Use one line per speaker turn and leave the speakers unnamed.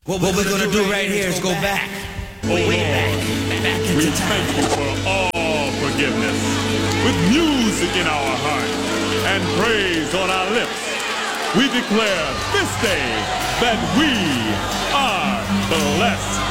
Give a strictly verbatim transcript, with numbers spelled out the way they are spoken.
What, what we're gonna do right here is go back.
Oh
way
Lord,
back, back into
we
time.
thank you for all forgiveness. With music in our heart and praise on our lips, we declare this day that we are blessed.